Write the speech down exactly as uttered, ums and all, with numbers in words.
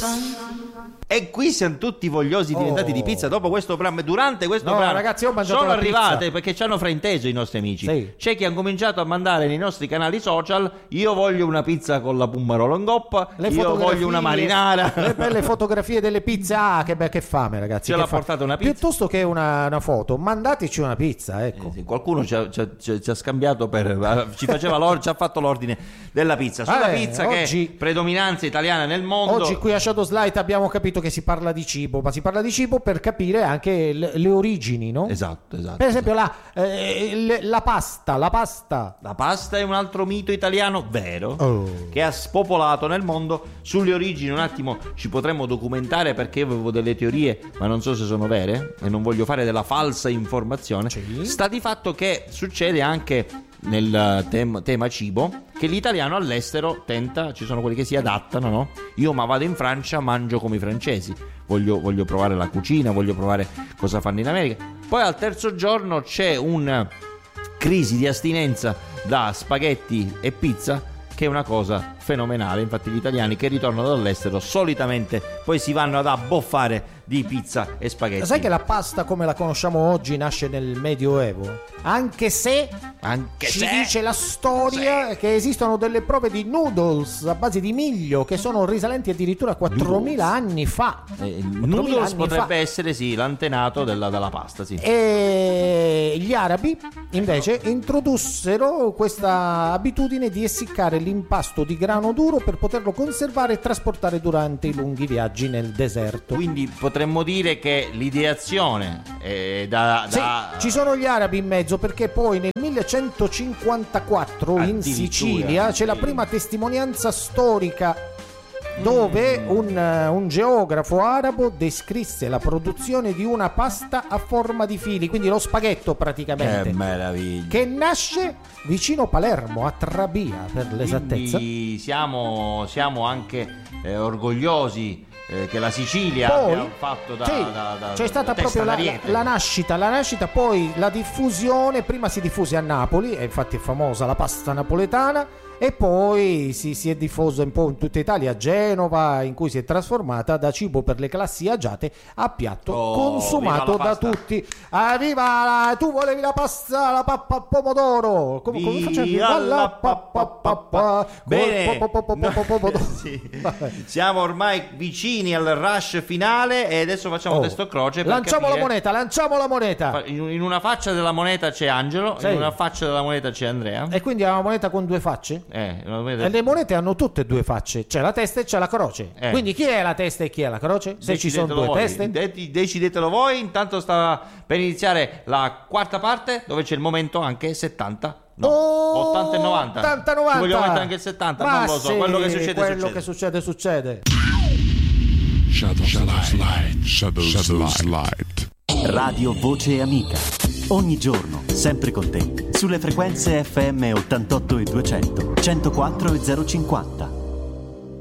E qui siamo tutti vogliosi diventati Oh. di pizza dopo questo programma. Durante questo No, programma ragazzi, io ho mangiato sono la pizza. arrivate perché ci hanno frainteso i nostri amici. Sì. C'è chi ha cominciato a mandare nei nostri canali social: io voglio una pizza con la pummarola in coppa, Le io fotografie, voglio una marinara. Le belle fotografie delle pizze. Ah, che, be- che fame, ragazzi. Ce che l'ha fame. portata una pizza. Piuttosto che una, una foto, mandateci una pizza, ecco. Eh sì, qualcuno ci ha, ci ha- ci ha- ci ha scambiato per ci faceva l'or- ci ha fatto l'ordine della pizza sulla Eh, pizza oggi- che è predominanza italiana nel mondo. Oggi qui a Shadow Slide abbiamo capito che si parla di cibo, ma si parla di cibo per capire anche le, le origini, no? Esatto, esatto. Per esempio la, eh, le- la pasta, la pasta. La pasta è un altro mito italiano vero Oh. che ha spopolato nel mondo. Sulle origini un attimo ci potremmo documentare, perché io avevo delle teorie ma non so se sono vere e non voglio fare della falsa informazione. Sì. Sta di fatto che succede anche nel tem- tema cibo che l'italiano all'estero tenta, ci sono quelli che si adattano, no? Io ma vado in Francia, mangio come i francesi, voglio, voglio provare la cucina, voglio provare cosa fanno in America. Poi al terzo giorno c'è una crisi di astinenza da spaghetti e pizza, che è una cosa fenomenale. Infatti gli italiani che ritornano dall'estero solitamente poi si vanno ad abboffare di pizza e spaghetti. Sai che la pasta come la conosciamo oggi nasce nel Medioevo? Anche se Anche ci se dice la storia che esistono delle prove di noodles a base di miglio che sono risalenti addirittura a quattromila anni fa. eh, il quattromila noodles anni potrebbe fa. essere sì l'antenato della, della pasta, sì. E gli arabi invece introdussero questa abitudine di essiccare l'impasto di grano duro per poterlo conservare e trasportare durante i lunghi viaggi nel deserto. Quindi potremmo dire che l'ideazione è da, Sì, da ci sono gli arabi in mezzo, perché poi nel millecentocinquantaquattro in Addirittura, Sicilia c'è la sì. prima testimonianza storica dove Mm. un, eh, un geografo arabo descrisse la produzione di una pasta a forma di fili, quindi lo spaghetto praticamente, che meraviglia. che nasce vicino Palermo, a Trabia per l'esattezza. Quindi siamo, siamo anche eh, orgogliosi eh, che la Sicilia Poi, abbia fatto da, sì, da- da- c'è stata da testa proprio la, d'ariete. la nascita, la nascita, poi la diffusione. Prima si diffuse a Napoli, e infatti è famosa la pasta napoletana, e poi si, si è diffusa un po' in tutta Italia, a Genova, in cui si è trasformata da cibo per le classi agiate a piatto Oh, consumato viva la da pasta. tutti. Arriva, tu volevi la pasta, la pappa al pomodoro. Come, come facevi? Via La la pappa, pappa, Bene, po- po- po- po- po- po- po- po- Sì. Vabbè. Siamo ormai vicini al rush finale e adesso facciamo Oh, testo croce per lanciamo capire. la moneta, lanciamo la moneta. In in una faccia della moneta c'è Angelo, Sì. in una faccia della moneta c'è Andrea. E quindi è una moneta con due facce? Eh, una moneta- E le monete hanno tutte e due facce, c'è la testa e c'è la croce. Eh. Quindi chi è la testa e chi è la croce? Se ci sono Decidetelo due voi. teste. De- decidetelo voi. Intanto sta per iniziare la quarta parte, dove c'è il momento anche settanta. No, Oh, ottanta e novanta. ottanta novanta. Ci vogliamo mettere anche il settanta? Ma Non lo so, sì, quello che succede quello succede. che succede succede. Shadow, Shadow Slide. Shadow, Shadow Slide. Radio Voce Amica. Ogni giorno, sempre con te. Sulle frequenze F M ottantotto e duecento, centoquattro e zero cinquanta.